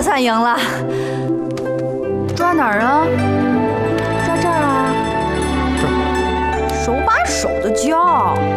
算赢了。抓哪儿啊？抓这儿啊？ 这儿。 手把手的教。